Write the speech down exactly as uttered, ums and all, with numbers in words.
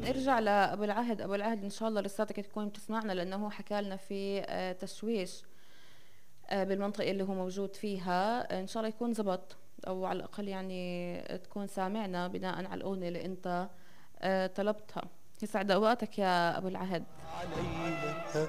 نرجع لأبو العهد. أبو العهد إن شاء الله لساتك تكون بتسمعنا، لأنه هو حكى لنا في آه، تشويش آه، بالمنطقة اللي هو موجود فيها. إن شاء الله يكون زبط، أو على الأقل يعني تكون سامعنا بناء على الأغنية اللي أنت آه، طلبتها. يسعد أوقاتك يا أبو العهد.